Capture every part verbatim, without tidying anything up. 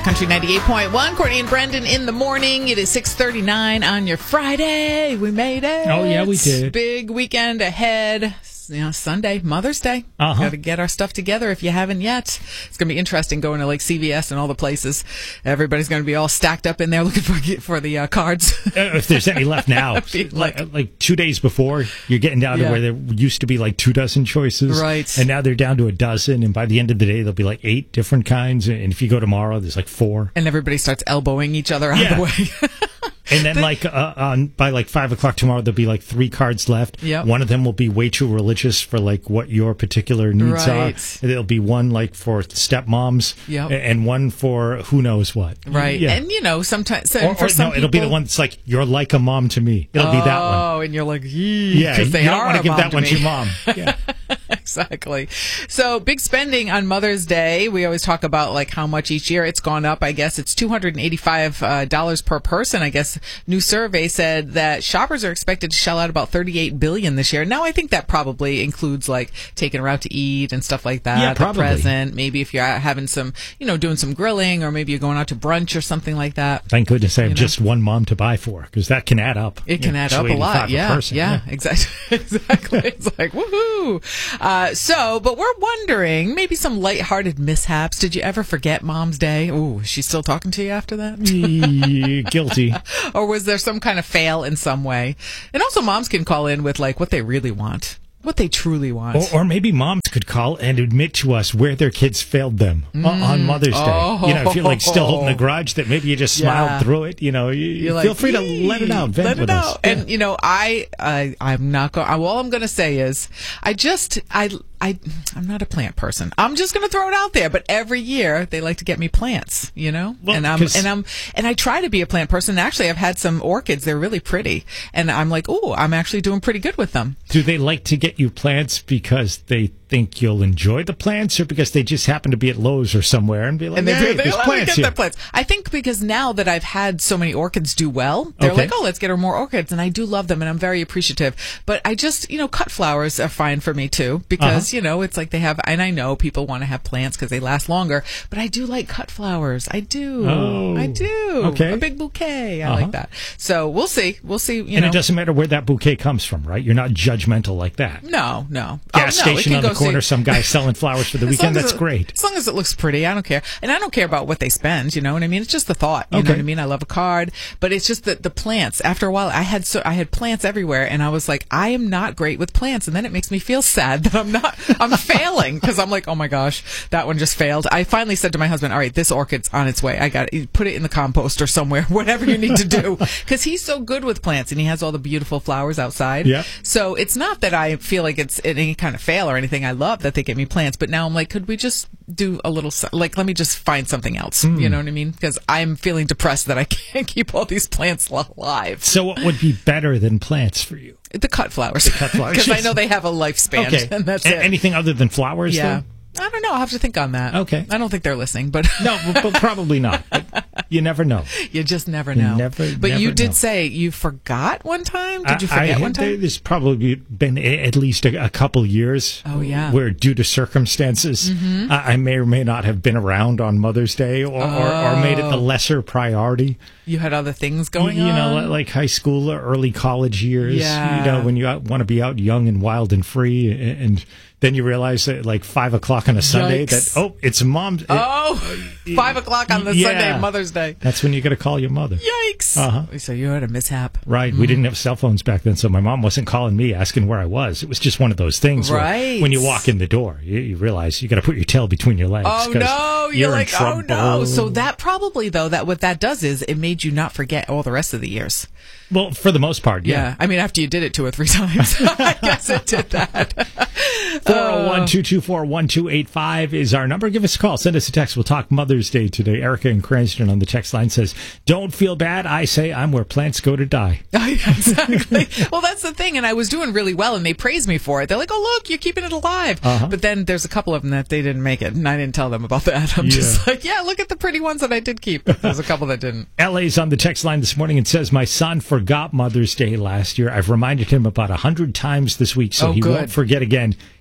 Country ninety-eight point one. Courtney and Brendan in the morning. It is six thirty-nine on your Friday. We made it. Oh, yeah, we did. Big weekend ahead. You know, Sunday, Mother's Day. Uh-huh. Got to get our stuff together if you haven't yet. It's going to be interesting going to like C V S and all the places. Everybody's going to be all stacked up in there looking for for the uh, cards. Uh, if there's any left now. like, like, like two days before, you're getting down Yeah. to where there used to be like two dozen choices. Right. And now they're down to a dozen. And by the end of the day, there'll be like eight different kinds. And if you go tomorrow, there's like four. And everybody starts elbowing each other out Yeah. of the way. And then, like, uh, on by like five o'clock tomorrow, there'll be like three cards left. Yep. One of them will be way too religious for like what your particular needs Right. are. And there'll be one like for stepmoms, Yep. and one for who knows what. Right. Yeah. And, you know, sometimes so or, for or, some no, it'll be the people- one that's like, you're like a mom to me. It'll oh, be that one. Oh, and you're like, yee, Yeah, because they you are don't want a to give mom that to one me. to your mom. Yeah. Exactly. So big spending on Mother's Day. We always talk about like how much each year it's gone up. I guess it's two hundred eighty-five dollars uh, per person. I guess new survey said that shoppers are expected to shell out about thirty-eight billion dollars this year. Now I think that probably includes like taking her out to eat and stuff like that. Yeah, the probably. present. Maybe if you're out having some, you know, doing some grilling, or maybe you're going out to brunch or something like that. Thank goodness I have You know? just one mom to buy for, because that can add up. It can You know, add up a lot. two eighty-five Yeah, person. yeah, exactly. Exactly. It's like, woohoo. Uh, so, but we're wondering, maybe some lighthearted mishaps. Did you ever forget Mom's Day? Ooh, is she still talking to you after that? Yeah, guilty. Or was there some kind of fail in some way? And also moms can call in with like what they really want, what they truly want. Or, or maybe moms could call and admit to us where their kids failed them mm. on Mother's Day. Oh. You know, if you're like still holding a grudge that maybe you just smiled Yeah. through it, you know, you, You're feel like, free to "Yee, let it out. Vent let with it us. out. Yeah. And you know, I, I I'm not going. All I'm going to say is, I just I I I'm not a plant person. I'm just going to throw it out there. But every year they like to get me plants. You know, Well, and I'm 'cause- and I'm and I try to be a plant person. Actually, I've had some orchids. They're really pretty, and I'm like, oh, I'm actually doing pretty good with them. Do they like to get you plants because they think you'll enjoy the plants, or because they just happen to be at Lowe's or somewhere and be like, And they, hey, they there's let me plants get here. their plants. I think because now that I've had so many orchids do well, they're Okay. like, oh, let's get her more orchids. And I do love them, and I'm very appreciative. But I just, you know, cut flowers are fine for me too, because, Uh-huh. you know, it's like they have, and I know people want to have plants because they last longer, but I do like cut flowers. I do. Oh. I do. Okay. A big bouquet. I Uh-huh. like that. So we'll see. We'll see. You And know. it doesn't matter where that bouquet comes from, right? You're not judgmental like that. No, no. Gas oh, no, it station can on the go corner, see- some guy selling flowers for the As weekend. long as That's it- great. As long as it looks pretty, I don't care. And I don't care about what they spend, you know what I mean? It's just the thought, you Okay. know what I mean? I love a card, but it's just that the plants, after a while, I had so I had plants everywhere, and I was like, I am not great with plants, and then it makes me feel sad that I'm not, I'm failing, because I'm like, oh my gosh, that one just failed. I finally said to my husband, all right, this orchid's on its way. I got it. Put it in the compost or somewhere, whatever you need to do, because he's so good with plants, and he has all the beautiful flowers outside. Yeah. So it's not that I feel like it's any kind of fail or anything. I love that they get me plants, but now I'm like, could we just do a little, s- like, let me just find something else. Mm. You know what I mean? Because I'm feeling depressed that I can't keep all these plants alive. So what would be better than plants for you? The cut flowers. cut flowers. Because I know they have a lifespan. Okay. And that's A- it. Anything other than flowers, Yeah. though? I don't know. I'll have to think on that. Okay. I don't think they're listening, but No, but, but probably not. But you never know. you just never know. never- but you never did know. say you forgot one time? Did you I- forget I, one time? There's probably been a- at least a, a couple years. Oh, yeah. Where, due to circumstances, Mm-hmm. I, I may or may not have been around on Mother's Day, or, or, or made it the lesser priority. You had other things going you on? know, li- like high school or early college years. Yeah. You know, when you want to be out young and wild and free, and, and then you realize at like five o'clock on a Sunday Yikes. that, oh, it's mom's. Oh, five o'clock on the Yeah. Sunday, Mother's Day. That's when you got to call your mother. Yikes. Uh-huh. So you had a mishap. Right. We didn't have cell phones back then, so my mom wasn't calling me asking where I was. It was just one of those things where Right. when you walk in the door, you, you realize you got to put your tail between your legs. Oh 'cause no, you're, you're in like, oh no. trouble. So that probably though, that what that does is it made you not forget all the rest of the years. Well, for the most part, yeah. Yeah. I mean, after you did it two or three times, I guess it did that. four oh one, two two four, one two eight five is our number. Give us a call. Send us a text. We'll talk Mother's Day today. Erica in Cranston on the text line says, don't feel bad. I say I'm where plants go to die. Oh, yeah, exactly. Well, that's the thing. And I was doing really well, and they praised me for it. They're like, oh, look, you're keeping it alive. Uh-huh. But then there's a couple of them that they didn't make it, and I didn't tell them about that. I'm just Yeah. like, yeah, look at the pretty ones that I did keep. There's a couple that didn't. L A's on the text line this morning and says, my son forgot Mother's Day last year. I've reminded him about a hundred times this week, so Oh, he good. won't forget again.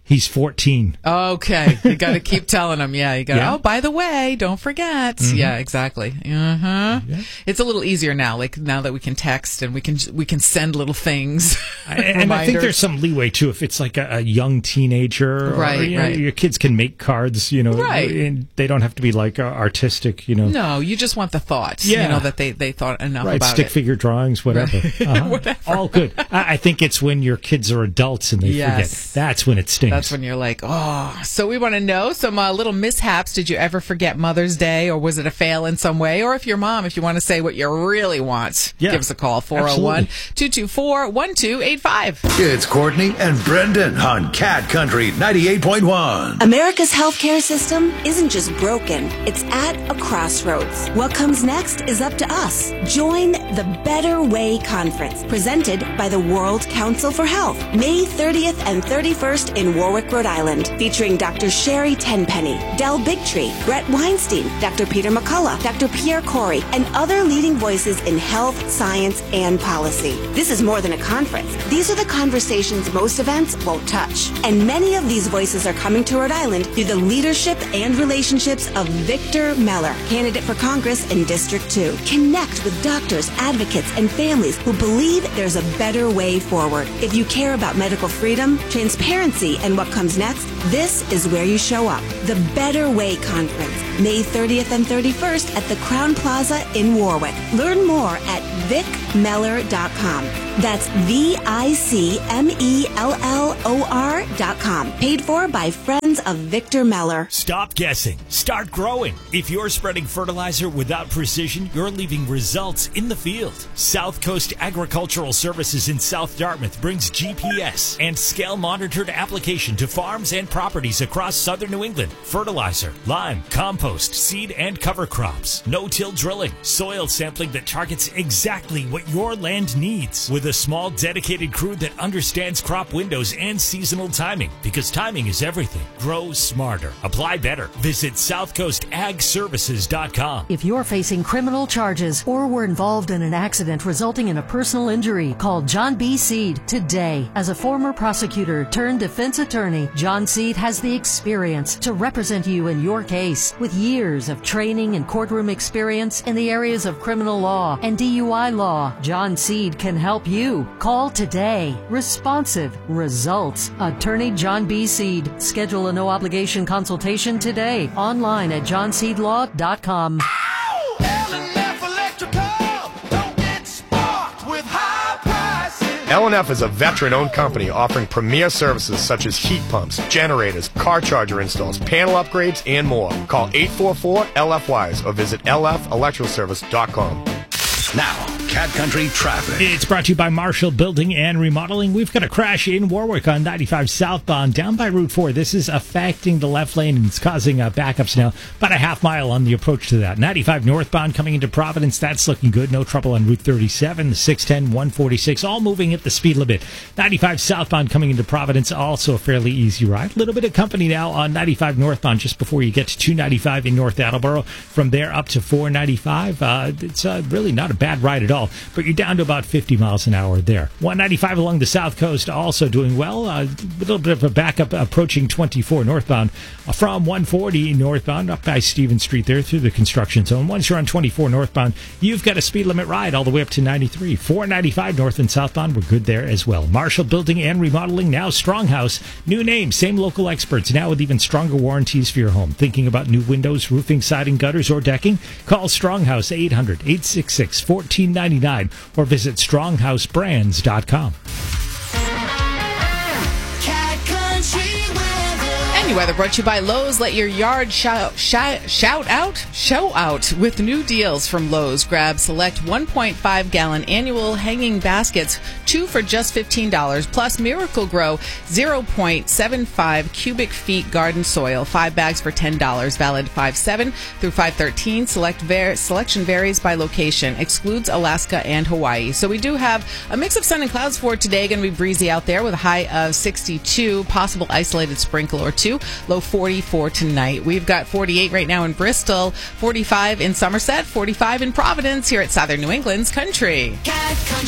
He's fourteen. Okay. You got to keep telling them. Yeah. You got to, Yeah. oh, by the way, don't forget. Mm-hmm. Yeah, exactly. Uh-huh. Yeah. It's a little easier now, like now that we can text and we can we can send little things. and and I think there's some leeway, too, if it's like a, a young teenager. Right, or, you know, right. your kids can make cards, you know. Right. And they don't have to be like uh, artistic, you know. No, you just want the thought. Yeah. You know, that they, they thought enough Right, about stick it. figure drawings, whatever. Uh-huh. Whatever. All good. I, I think it's when your kids are adults and they Yes. forget. That's when it stings. That's when you're like, oh. So we want to know some uh, little mishaps. Did you ever forget Mother's Day, or was it a fail in some way? Or if you're mom, if you want to say what you really want, Yeah, give us a call, four oh one, two two four, one two eight five. It's Courtney and Brendan on Cat Country ninety-eight point one. America's healthcare system isn't just broken, it's at a crossroads. What comes next is up to us. Join the Better Way Conference, presented by the World Council for Health, May thirtieth and thirty-first in Warwick, Rhode Island, featuring Doctor Sherry Tenpenny, Del Bigtree, Brett Weinstein, Doctor Peter McCullough, Doctor Pierre Corey, and other leading voices in health, science, and policy. This is more than a conference. These are the conversations most events won't touch. And many of these voices are coming to Rhode Island through the leadership and relationships of Victor Meller, candidate for Congress in District two. Connect with doctors, advocates, and families who believe there's a better way forward. If you care about medical freedom, transparency, and what comes next, this is where you show up. The Better Way Conference, May thirtieth and thirty-first at the Crown Plaza in Warwick. Learn more at vic meller dot com. That's V I C M E L L O R dot com. Paid for by Friends of Victor Meller. Stop guessing. Start growing. If you're spreading fertilizer without precision, you're leaving results in the field. South Coast Agricultural Services in South Dartmouth brings G P S and scale-monitored application to farms and properties across southern New England. Fertilizer, lime, compost, seed, and cover crops. No-till drilling. Soil sampling that targets exactly what your land needs. With a small, dedicated crew that understands crop windows and seasonal timing. Because timing is everything. Grow smarter. Apply better. Visit south coast ag services dot com. If you're facing criminal charges or were involved in an accident resulting in a personal injury, call John B. Seed today. As a former prosecutor turned defense attorney, John Seed has the experience to represent you in your case. With years of training and courtroom experience in the areas of criminal law and D U I law, John Seed can help you. Call today. Responsive results. Attorney John B. Seed. Schedule a no-obligation consultation today. Online at john seed law dot com. L and F is a veteran-owned company offering premier services such as heat pumps, generators, car charger installs, panel upgrades, and more. Call eight four four L F Y S or visit L F electrical service dot com. Now, Cat Country traffic. It's brought to you by Marshall Building and Remodeling. We've got a crash in Warwick on ninety-five southbound down by Route four. This is affecting the left lane and it's causing uh, backups now. About a half mile on the approach to that. ninety-five northbound coming into Providence. That's looking good. No trouble on Route thirty-seven, the six ten, one forty-six, all moving at the speed limit. ninety-five southbound coming into Providence, also a fairly easy ride. A little bit of company now on ninety-five northbound just before you get to two ninety-five in North Attleboro. From there up to four ninety-five. Uh, it's uh, really not a bad ride at all, but you're down to about fifty miles an hour there. one ninety-five along the south coast also doing well. Uh, a little bit of a backup approaching twenty-four northbound from one forty northbound up by Stevens Street there through the construction zone. Once you're on twenty-four northbound, you've got a speed limit ride all the way up to ninety-three. four ninety-five north and southbound, we're good there as well. Marshall Building and Remodeling, now Stronghouse. New name, same local experts, now with even stronger warranties for your home. Thinking about new windows, roofing, siding, gutters, or decking? Call Stronghouse eight hundred, eight six six, one four nine nine or visit stronghouse brands dot com. Any weather brought to you by Lowe's. Let your yard shout, shout, shout out, show out with new deals from Lowe's. Grab select one point five gallon annual hanging baskets, two for just fifteen dollars, plus Miracle Grow zero point seven five cubic feet garden soil, five bags for ten dollars, valid five seven through five thirteen. Select var- selection varies by location, excludes Alaska and Hawaii. So we do have a mix of sun and clouds for today. Going to be breezy out there with a high of sixty-two, possible isolated sprinkle or two. Low forty-four tonight. We've got forty-eight right now in Bristol, forty-five in Somerset, forty-five in Providence here at Southern New England's Country.